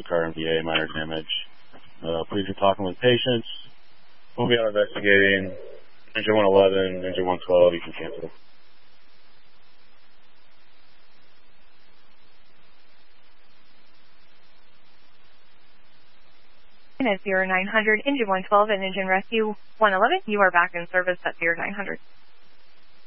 car and VA, minor damage. Please be talking with patients. We'll be out investigating. Engine 111, engine 112, you can cancel. At 0900, engine 112 and engine rescue 111, you are back in service at 0900.